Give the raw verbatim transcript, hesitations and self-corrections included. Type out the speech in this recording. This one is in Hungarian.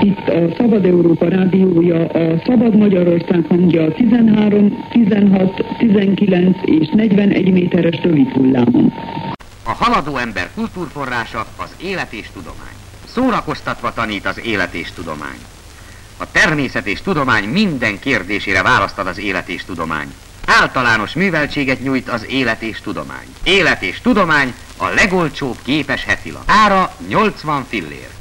itt a Szabad Európa rádiója, a Szabad Magyarország hangja tizenhárom, tizenhat, tizenkilenc és negyvenegy méteres rövid hullámon. A haladó ember kultúrforrása az élet és tudomány. Szórakoztatva tanít az élet és tudomány. A természet és tudomány minden kérdésére választ ad az élet és tudomány. Általános műveltséget nyújt az élet és tudomány. Élet és tudomány a legolcsóbb képes hetilap. Ára nyolcvan fillér.